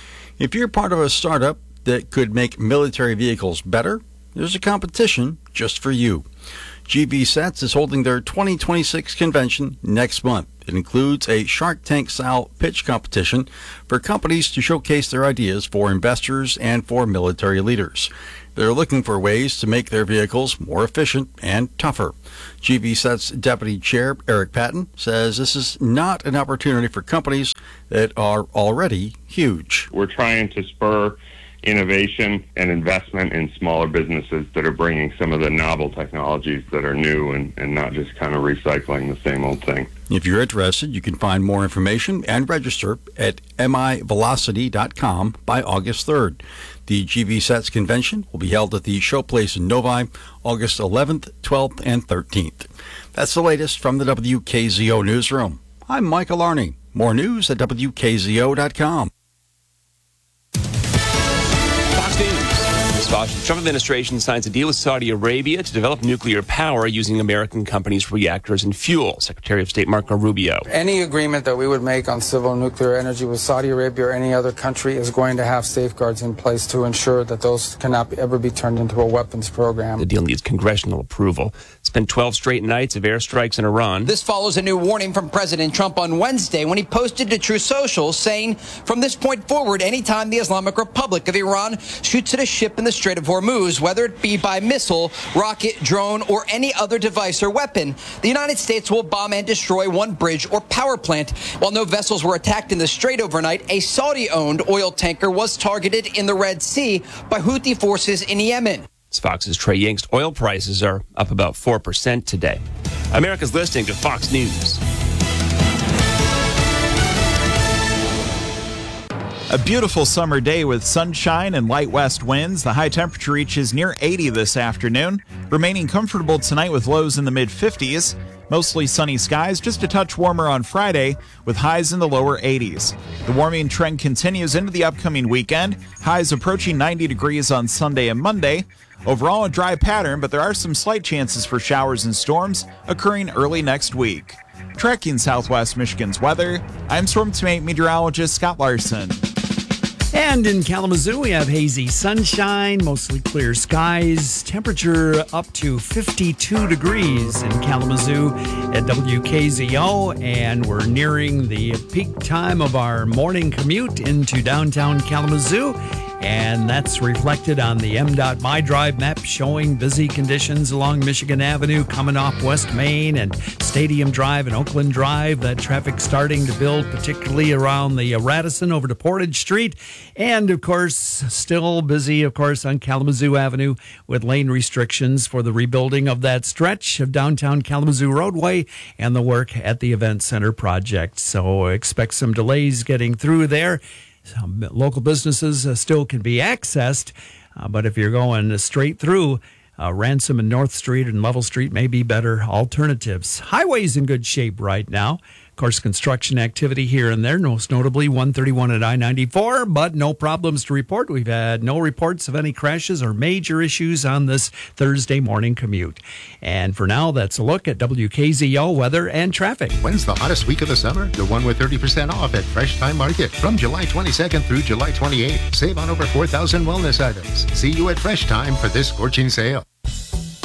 If you're part of a startup that could make military vehicles better, there's a competition just for you. G V Sets is holding their twenty twenty-six convention next month. It includes a Shark Tank-style pitch competition for companies to showcase their ideas for investors and for military leaders. They're looking for ways to make their vehicles more efficient and tougher. G V Sets Deputy Chair Eric Patton says this is not an opportunity for companies that are already huge. We're trying to spur innovation and investment in smaller businesses that are bringing some of the novel technologies that are new and, and not just kind of recycling the same old thing. If you're interested, you can find more information and register at M I velocity dot com by August third. The G V Sets convention will be held at the Showplace in Novi, August eleventh, twelfth, and thirteenth. That's the latest from the W K Z O Newsroom. I'm Michael Arney. More news at W K Z O dot com. Fox News. The Trump administration signs a deal with Saudi Arabia to develop nuclear power using American companies' reactors and fuel. Secretary of State Marco Rubio. Any agreement that we would make on civil nuclear energy with Saudi Arabia or any other country is going to have safeguards in place to ensure that those cannot ever be turned into a weapons program. The deal needs congressional approval. It's been twelve straight nights of airstrikes in Iran. This follows a new warning from President Trump on Wednesday when he posted to Truth Social saying, from this point forward, anytime the Islamic Republic of Iran shoots at a ship in the Strait of Hormuz, whether it be by missile, rocket, drone, or any other device or weapon, the United States will bomb and destroy one bridge or power plant. While no vessels were attacked in the Strait overnight, a Saudi-owned oil tanker was targeted in the Red Sea by Houthi forces in Yemen. It's Fox's Trey Yingst. Oil prices are up about four percent today. America's listening to Fox News. A beautiful summer day with sunshine and light west winds. The high temperature reaches near eighty this afternoon, remaining comfortable tonight with lows in the mid fifties. Mostly sunny skies, just a touch warmer on Friday with highs in the lower eighties. The warming trend continues into the upcoming weekend, highs approaching ninety degrees on Sunday and Monday. Overall, a dry pattern, but there are some slight chances for showers and storms occurring early next week. Tracking Southwest Michigan's weather, I'm Storm Team meteorologist Scott Larson. And in Kalamazoo, we have hazy sunshine, mostly clear skies, temperature up to fifty-two degrees in Kalamazoo at W K Z O, and we're nearing the peak time of our morning commute into downtown Kalamazoo. And that's reflected on the M DOT My Drive map showing busy conditions along Michigan Avenue coming off West Main and Stadium Drive and Oakland Drive. That traffic starting to build, particularly around the uh, Radisson over to Portage Street. And, of course, still busy, of course, on Kalamazoo Avenue with lane restrictions for the rebuilding of that stretch of downtown Kalamazoo roadway and the work at the Event Center project. So expect some delays getting through there. Some local businesses uh, still can be accessed, uh, but if you're going straight through, uh, Ransom and North Street and Level Street may be better alternatives. Highways in good shape right now. Of course, construction activity here and there, most notably one thirty-one at I ninety-four, but no problems to report. We've had no reports of any crashes or major issues on this Thursday morning commute. And for now, that's a look at W K Z O weather and traffic. When's the hottest week of the summer? The one with thirty percent off at Fresh Time Market. From July twenty-second through July twenty-eighth. Save on over four thousand wellness items. See you at Fresh Time for this scorching sale.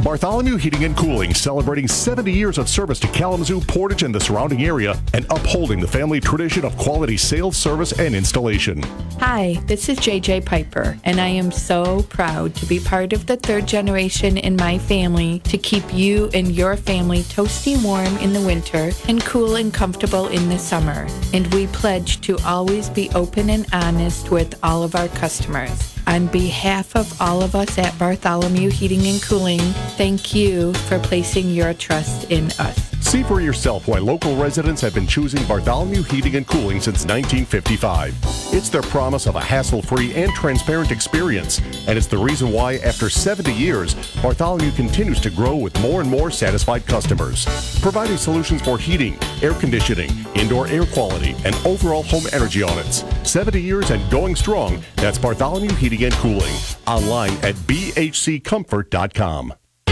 Bartholomew Heating and Cooling, celebrating seventy years of service to Kalamazoo, Portage, and the surrounding area, and upholding the family tradition of quality sales, service, and installation. Hi, this is J J Piper, and I am so proud to be part of the third generation in my family to keep you and your family toasty warm in the winter and cool and comfortable in the summer. And we pledge to always be open and honest with all of our customers. On behalf of all of us at Bartholomew Heating and Cooling, thank you for placing your trust in us. See for yourself why local residents have been choosing Bartholomew Heating and Cooling since nineteen fifty-five. It's their promise of a hassle-free and transparent experience, and it's the reason why, after seventy years, Bartholomew continues to grow with more and more satisfied customers, providing solutions for heating, air conditioning, indoor air quality, and overall home energy audits. seventy years and going strong. That's Bartholomew Heating and Cooling. Online at b h c comfort dot com.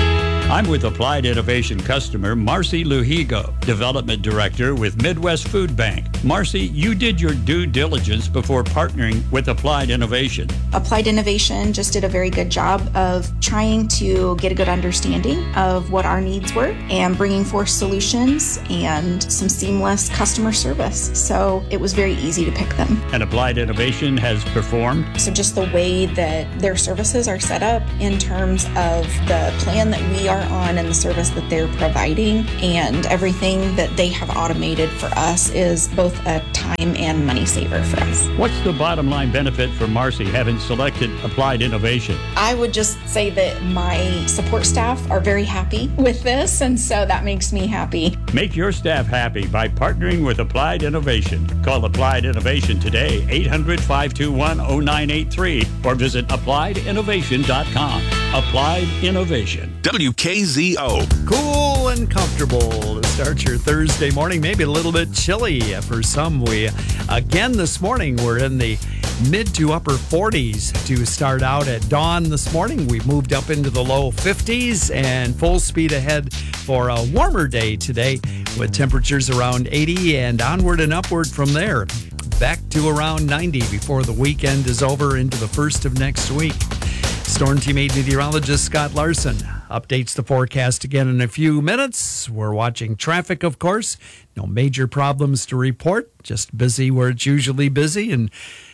I'm with Applied Innovation customer Marcy Luhigo, Development Director with Midwest Food Bank. Marcy, you did your due diligence before partnering with Applied Innovation. Applied Innovation just did a very good job of trying to get a good understanding of what our needs were and bringing forth solutions and some seamless customer service. So it was very easy to pick them. And Applied Innovation has performed? So just the way that their services are set up in terms of the plan that we are on and the service that they're providing and everything that they have automated for us is both a time and money saver for us. What's the bottom line benefit for Marcy having selected Applied Innovation? I would just say that my support staff are very happy with this, and so that makes me happy. Make your staff happy by partnering with Applied Innovation. Call Applied Innovation today, eight hundred, five two one, zero nine eight three, or visit applied innovation dot com. Applied Innovation. W K Z O. Cool and comfortable to start your Thursday morning. Maybe a little bit chilly for some. We again this morning we're in the mid to upper forties to start out at dawn this morning. We moved up into the low fifties and full speed ahead for a warmer day today with temperatures around eighty and onward and upward from there. Back to around ninety before the weekend is over into the first of next week. Storm Team eight meteorologist Scott Larson updates the forecast again in a few minutes. We're watching traffic, of course. No major problems to report. Just busy where it's usually busy and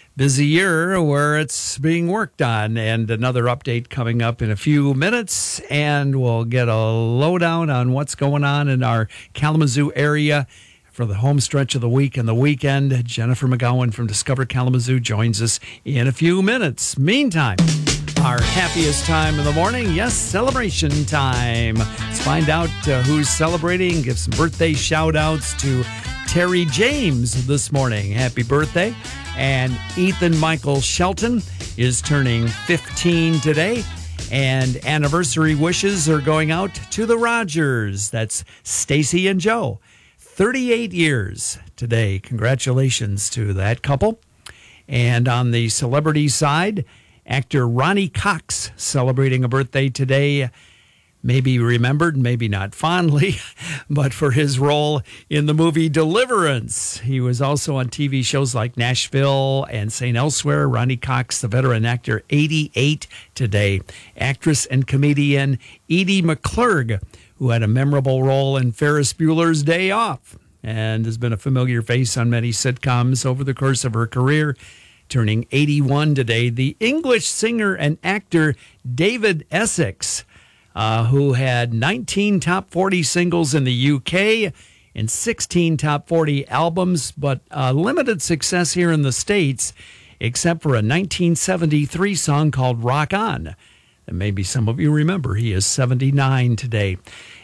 busier where it's being worked on. And another update coming up in a few minutes. And we'll get a lowdown on what's going on in our Kalamazoo area for the home stretch of the week and the weekend. Jennifer McGowan from Discover Kalamazoo joins us in a few minutes. Meantime, our happiest time in the morning, yes, celebration time. Let's find out uh, who's celebrating. Give some birthday shout outs to Terry James this morning. Happy birthday. And Ethan Michael Shelton is turning fifteen today. And anniversary wishes are going out to the Rogers. That's Stacy and Joe. thirty-eight years today. Congratulations to that couple. And on the celebrity side, actor Ronnie Cox celebrating a birthday today. Maybe remembered, maybe not fondly, but for his role in the movie Deliverance. He was also on T V shows like Nashville and Saint Elsewhere. Ronnie Cox, the veteran actor, eighty-eight today. Actress and comedian Edie McClurg, who had a memorable role in Ferris Bueller's Day Off and has been a familiar face on many sitcoms over the course of her career. Turning eighty-one today, the English singer and actor David Essex, uh, who had nineteen top forty singles in the U K and sixteen top forty albums, but uh, limited success here in the States, except for a nineteen seventy-three song called Rock On. And maybe some of you remember, he is seventy-nine today.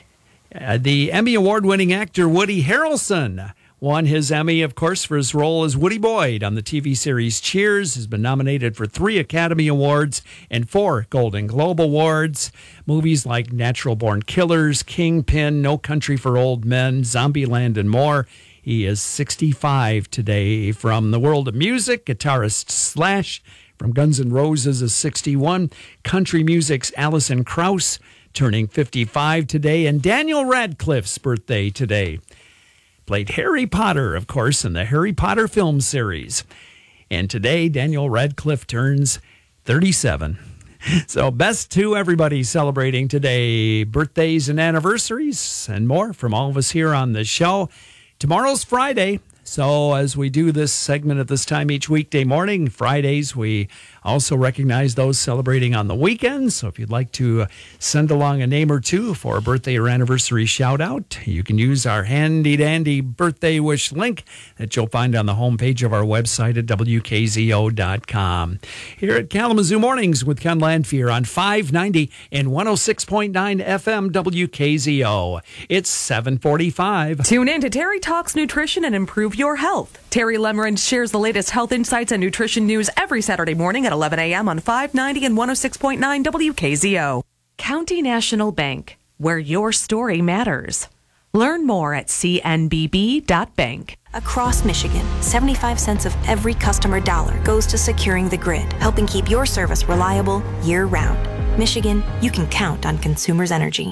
Uh, the Emmy Award-winning actor Woody Harrelson won his Emmy, of course, for his role as Woody Boyd on the T V series Cheers. Has been nominated for three Academy Awards and four Golden Globe Awards. Movies like Natural Born Killers, Kingpin, No Country for Old Men, Zombieland, and more. He is sixty-five today. From the world of music, guitarist Slash from Guns N' Roses is sixty-one. Country music's Alison Krauss turning fifty-five today. And Daniel Radcliffe's birthday today. Played Harry Potter, of course, in the Harry Potter film series. And today, Daniel Radcliffe turns thirty-seven. So best to everybody celebrating today, birthdays and anniversaries and more from all of us here on the show. Tomorrow's Friday. So as we do this segment at this time each weekday morning, Fridays, we also recognize those celebrating on the weekends. So if you'd like to send along a name or two for a birthday or anniversary shout out, you can use our handy dandy birthday wish link that you'll find on the homepage of our website at W K Z O dot com. Here at Kalamazoo Mornings with Ken Landfear on five ninety and one oh six point nine F M W K Z O. It's seven forty-five. Tune in to Terry Talks Nutrition and Improve Your Health. Terry Lemerand shares the latest health insights and nutrition news every Saturday morning at eleven a.m. on five ninety and one oh six point nine W K Z O. County National Bank, where your story matters. Learn more at C N B B dot bank. Across Michigan, seventy-five cents of every customer dollar goes to securing the grid, helping keep your service reliable year-round. Michigan, you can count on Consumers Energy.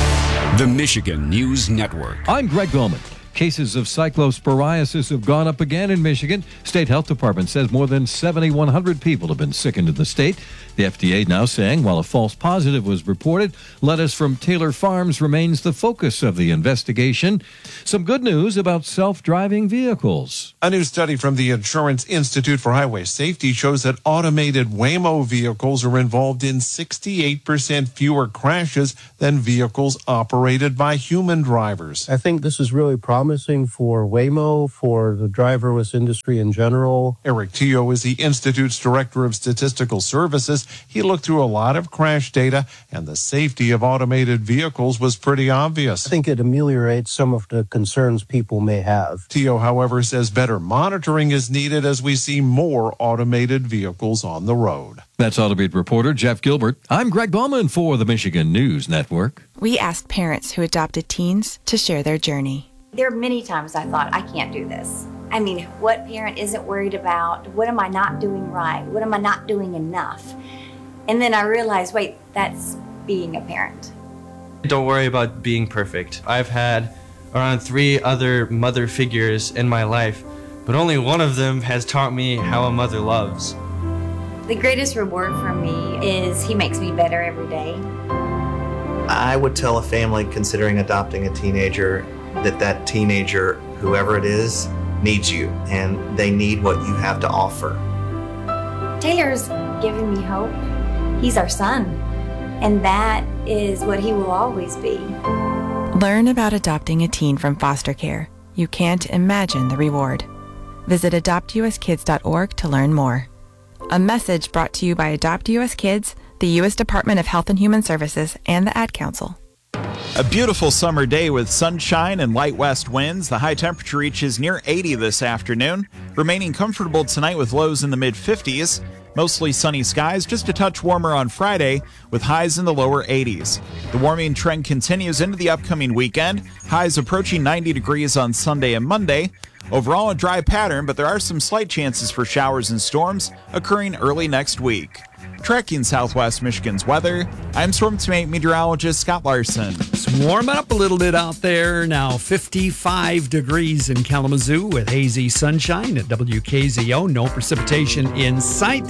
The Michigan News Network. I'm Greg Bowman. Cases of cyclosporiasis have gone up again in Michigan. State Health Department says more than seven thousand one hundred people have been sickened in the state. The F D A now saying while a false positive was reported, lettuce from Taylor Farms remains the focus of the investigation. Some good news about self-driving vehicles. A new study from the Insurance Institute for Highway Safety shows that automated Waymo vehicles are involved in sixty-eight percent fewer crashes than vehicles operated by human drivers. I think this is really promising for Waymo, for the driverless industry in general. Eric Teo is the Institute's Director of Statistical Services. He looked through a lot of crash data, and the safety of automated vehicles was pretty obvious. I think it ameliorates some of the concerns people may have. Teo, however, says better monitoring is needed as we see more automated vehicles on the road. That's Autobeat reporter Jeff Gilbert. I'm Greg Bowman for the Michigan News Network. We asked parents who adopted teens to share their journey. There are many times I thought, I can't do this. I mean, what parent isn't worried about? What am I not doing right? What am I not doing enough? And then I realized, wait, that's being a parent. Don't worry about being perfect. I've had around three other mother figures in my life, but only one of them has taught me how a mother loves. The greatest reward for me is he makes me better every day. I would tell a family considering adopting a teenager that that teenager, whoever it is, needs you, and they need what you have to offer. Taylor's giving me hope. He's our son, and that is what he will always be. Learn about adopting a teen from foster care. You can't imagine the reward. Visit adopt U S kids dot org to learn more. A message brought to you by Adopt U S Kids, the U S Department of Health and Human Services, and the Ad Council. A beautiful summer day with sunshine and light west winds. The high temperature reaches near eighty this afternoon, remaining comfortable tonight with lows in the mid fifties. Mostly sunny skies, just a touch warmer on Friday with highs in the lower eighties. The warming trend continues into the upcoming weekend. Highs approaching ninety degrees on Sunday and Monday. Overall, a dry pattern, but there are some slight chances for showers and storms occurring early next week. Tracking Southwest Michigan's weather, I'm Storm Team eight meteorologist Scott Larson. It's warming up a little bit out there now. fifty-five degrees in Kalamazoo with hazy sunshine at W K Z O. No precipitation in sight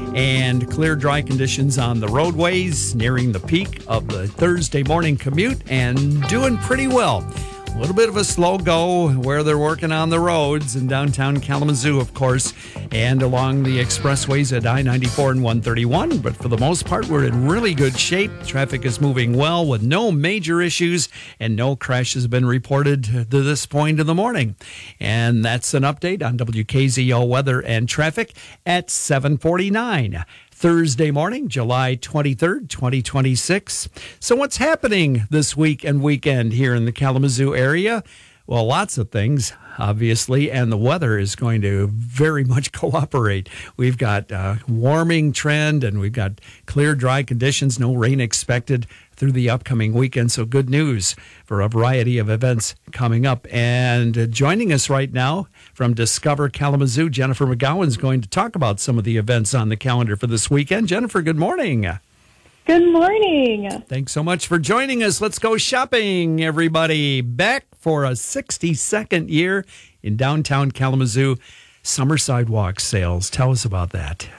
and clear, dry conditions on the roadways, nearing the peak of the Thursday morning commute and doing pretty well. A little bit of a slow go where they're working on the roads in downtown Kalamazoo, of course, and along the expressways at I ninety-four and one thirty-one. But for the most part, we're in really good shape. Traffic is moving well with no major issues, and no crashes have been reported to this point in the morning. And that's an update on W K Z O weather and traffic at seven forty-nine. Thursday morning, July twenty-third, twenty twenty-six. So what's happening this week and weekend here in the Kalamazoo area? Well, lots of things, obviously, and the weather is going to very much cooperate. We've got a warming trend, and we've got clear, dry conditions, no rain expected through the upcoming weekend. So good news for a variety of events coming up. And joining us right now from Discover Kalamazoo, Jennifer McGowan is going to talk about some of the events on the calendar for this weekend. Jennifer, good morning. Good morning. Thanks so much for joining us. Let's go shopping, everybody. Back for a sixty-second year in downtown Kalamazoo. Summer sidewalk sales. Tell us about that.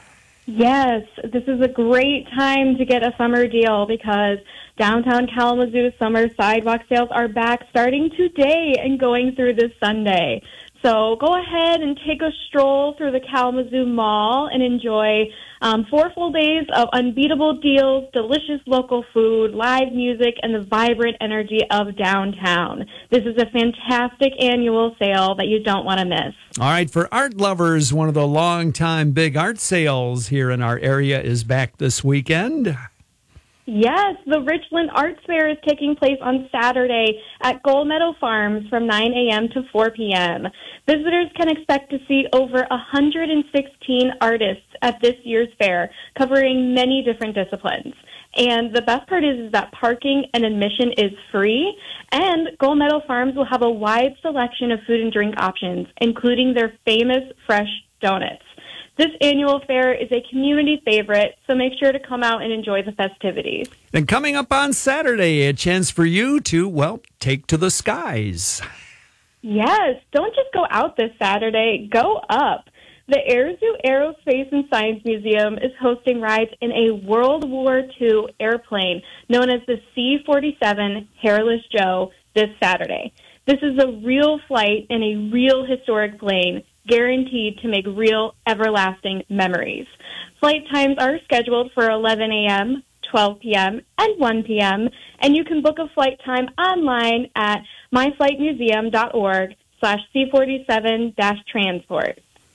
Yes, this is a great time to get a summer deal because downtown Kalamazoo summer sidewalk sales are back starting today and going through this Sunday. So go ahead and take a stroll through the Kalamazoo Mall and enjoy um, four full days of unbeatable deals, delicious local food, live music, and the vibrant energy of downtown. This is a fantastic annual sale that you don't want to miss. All right, for art lovers, one of the longtime big art sales here in our area is back this weekend. Yes, the Richland Arts Fair is taking place on Saturday at Gold Meadow Farms from nine a.m. to four p.m. Visitors can expect to see over one hundred sixteen artists at this year's fair, covering many different disciplines. And the best part is, is that parking and admission is free, and Gold Meadow Farms will have a wide selection of food and drink options, including their famous fresh donuts. This annual fair is a community favorite, so make sure to come out and enjoy the festivities. Then coming up on Saturday, a chance for you to, well, take to the skies. Yes, don't just go out this Saturday, go up. The Airzoo Aerospace and Science Museum is hosting rides in a World War Two airplane known as the C forty-seven Hairless Joe this Saturday. This is a real flight in a real historic plane, guaranteed to make real, everlasting memories. Flight times are scheduled for eleven a.m., twelve p.m., and one p.m., and you can book a flight time online at myflightmuseum.org slash C47 dash transport.